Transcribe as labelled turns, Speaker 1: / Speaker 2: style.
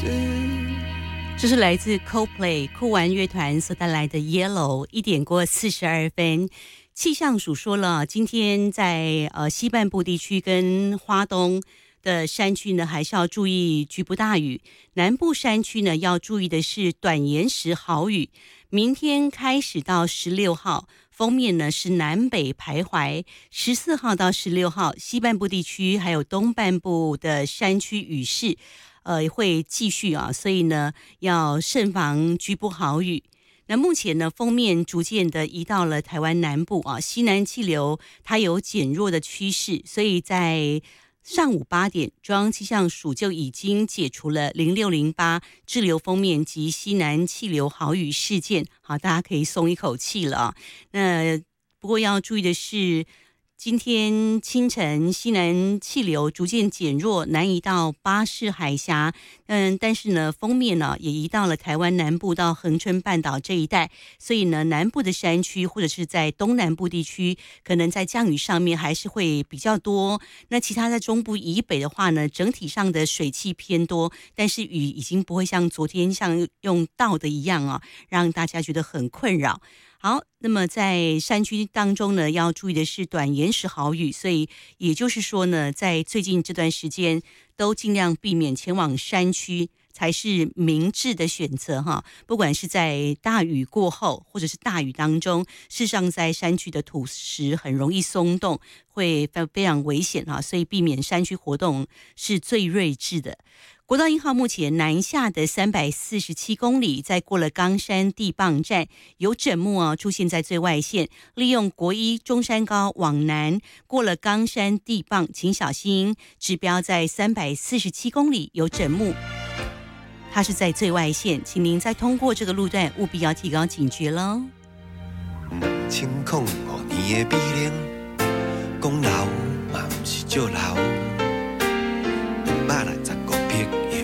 Speaker 1: 这是来自 Coldplay 酷玩乐团所带来的 Yellow， 1点过42分。气象署说了，今天在西半部地区跟花东的山区呢，还是要注意局部大雨；南部山区呢，要注意的是短延时豪雨。明天开始到16号，锋面呢是南北徘徊；14号到16号，西半部地区还有东半部的山区雨势，会继续啊，所以呢要慎防局部豪雨。那目前呢，锋面逐渐的移到了台湾南部啊，西南气流它有减弱的趋势，所以在上午8点，中央气象署就已经解除了0608滞留锋面及西南气流豪雨事件，好，大家可以松一口气了。那不过要注意的是，今天清晨西南气流逐渐减弱，南移到巴士海峡，但是呢，锋面呢也移到了台湾南部到恒春半岛这一带，所以呢，南部的山区或者是在东南部地区，可能在降雨上面还是会比较多。那其他在中部以北的话呢，整体上的水汽偏多，但是雨已经不会像昨天像用倒的一样啊，让大家觉得很困扰。好，那么在山区当中呢，要注意的是短延时豪雨，所以也就是说呢，在最近这段时间都尽量避免前往山区，才是明智的选择哈。不管是在大雨过后，或者是大雨当中，事实上在山区的土石很容易松动，会非常危险哈，所以避免山区活动是最睿智的。国道1号目前南下的347公里，在过了冈山地磅站，有整木出现在最外线，利用国一中山高往南，过了冈山地磅，请小心指标在347公里有整木，它是在最外线，请您在通过这个路段务必要提高警觉咯。
Speaker 2: 2005年的美玲，讲老嘛不是就老。